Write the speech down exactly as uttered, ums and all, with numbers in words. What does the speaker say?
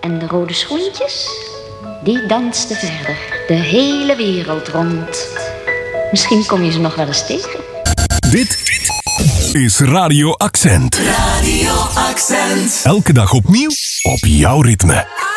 En de rode schoentjes, die dansten verder, de hele wereld rond. Misschien kom je ze nog wel eens tegen. Dit is Radio Accent. Radio Accent. Elke dag opnieuw op jouw ritme.